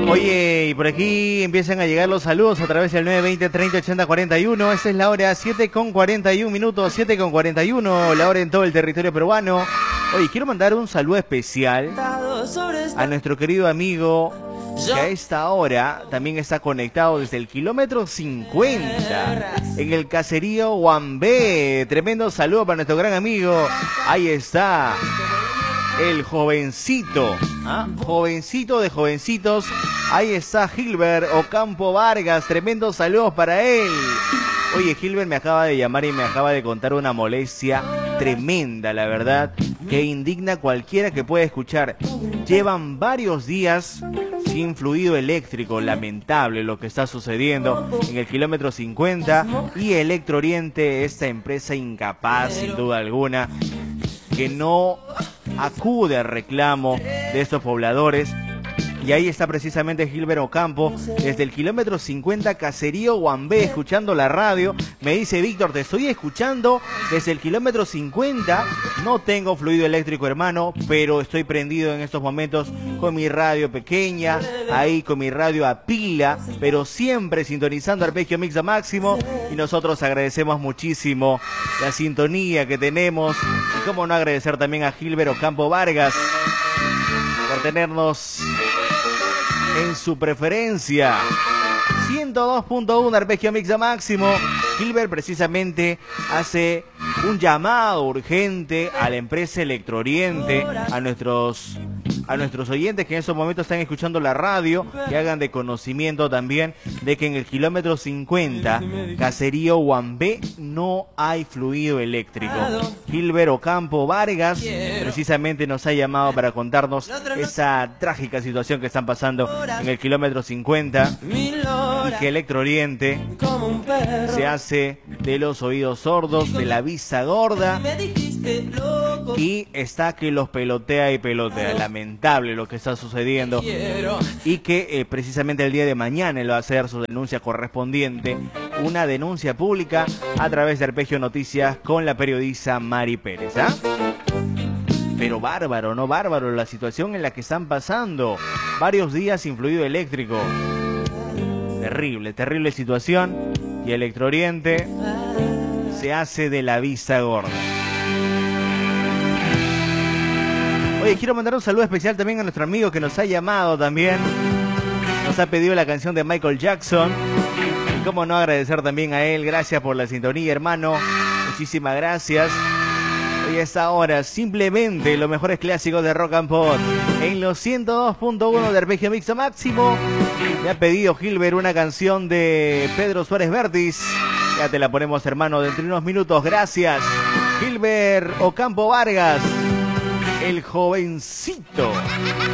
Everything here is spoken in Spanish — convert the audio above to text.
Oye, y por aquí empiezan a llegar los saludos a través del 920-30-80-41. Esta es la hora 7:41 minutos, 7:41, la hora en todo el territorio peruano. Oye, quiero mandar un saludo especial a nuestro querido amigo que a esta hora también está conectado desde el kilómetro 50 en el caserío Huambé. Tremendo saludo para nuestro gran amigo. Ahí está el jovencito, jovencito de jovencitos. Ahí está Gilbert Ocampo Vargas. Tremendos saludos para él. Oye, Gilbert me acaba de llamar y me acaba de contar una molestia tremenda, la verdad, que indigna a cualquiera que pueda escuchar. Llevan varios días sin fluido eléctrico. Lamentable lo que está sucediendo en el kilómetro 50 y Electro Oriente, esta empresa incapaz sin duda alguna, que no acude al reclamo de estos pobladores. Y ahí está precisamente Gilbert Ocampo, desde el kilómetro 50, caserío Huambé, escuchando la radio. Me dice: Víctor, te estoy escuchando desde el kilómetro 50. No tengo fluido eléctrico, hermano, pero estoy prendido en estos momentos con mi radio pequeña, ahí con mi radio a pila, pero siempre sintonizando Arpegio Mix a máximo. Y nosotros agradecemos muchísimo la sintonía que tenemos. Y cómo no agradecer también a Gilbert Ocampo Vargas por tenernos en su preferencia. 102.1 Arpegio Mix a máximo. Gilbert precisamente hace un llamado urgente a la empresa Electro Oriente, a nuestros oyentes que en estos momentos están escuchando la radio, que hagan de conocimiento también de que en el kilómetro 50, caserío Huambé, no hay fluido eléctrico. Gilbert Ocampo Vargas precisamente nos ha llamado para contarnos esa trágica situación que están pasando en el kilómetro 50 y que Electro Oriente se hace de los oídos sordos, de la vista gorda, y está que los pelotea y pelotea. Lamentable lo que está sucediendo, y que precisamente el día de mañana él va a hacer su denuncia correspondiente, una denuncia pública a través de Arpegio Noticias con la periodista Mari Pérez. Pero bárbaro, no bárbaro la situación en la que están pasando. Varios días sin fluido eléctrico. Terrible, terrible situación. Y Electro Oriente se hace de la vista gorda. Oye, quiero mandar un saludo especial también a nuestro amigo que nos ha llamado también. Nos ha pedido la canción de Michael Jackson. Y cómo no agradecer también a él. Gracias por la sintonía, hermano. Muchísimas gracias. Hoy a esta hora, simplemente los mejores clásicos de Rock and Pop en los 102.1 de Arpegio Mix a máximo. Me ha pedido Gilbert una canción de Pedro Suárez Vértiz. Ya te la ponemos, hermano, dentro de unos minutos. Gracias, Gilbert Ocampo Vargas, el jovencito.